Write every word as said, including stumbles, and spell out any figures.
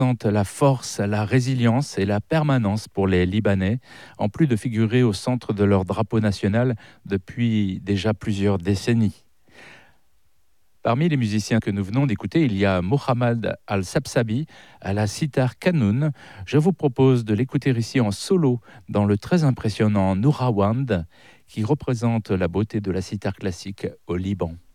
représentent la force, la résilience et la permanence pour les Libanais, en plus de figurer au centre de leur drapeau national depuis déjà plusieurs décennies. Parmi les musiciens que nous venons d'écouter, il y a Mohamed Al-Sabsabi à la sitar Kanoun. Je vous propose de l'écouter ici en solo dans le très impressionnant Nourawand, qui représente la beauté de la sitar classique au Liban.